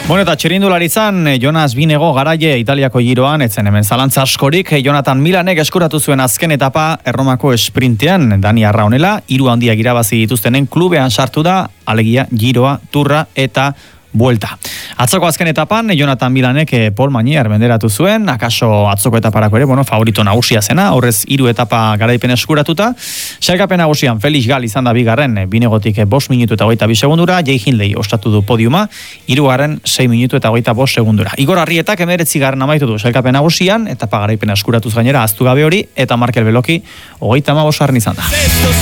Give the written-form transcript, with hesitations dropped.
Bueno, eta txirrindularitzan, Jonas Binego garaie Italiako giroan, etzen hemen zalantza askorik, Jonathan Milanek eskuratu zuen azken etapa Erromako esprintean, Dani Arraonela, 3 handiak irabazi dituztenen klubean sartu da, alegia giroa, turra eta buelta. Atzoko azken etapan, Jonathan Milanek Paul Manier menderatu zuen, akaso atzoko etaparako ere, favorito nagusia zena, aurrez 3 etapa garaipen eskuratuta. Sailkapen nagusian Felix Gal izan da bigarren, Binegotik 5 minutu eta 22 segundura, Jay Hindley ostatu du podiuma, 3. 6 minutu eta 25 segundura. Igor Arrietak 19. amaitu du sailkapen nagusian, etapa garaipen eskuratuz gainera, aztu gabe hori, eta Markel Beloki 35. izan da.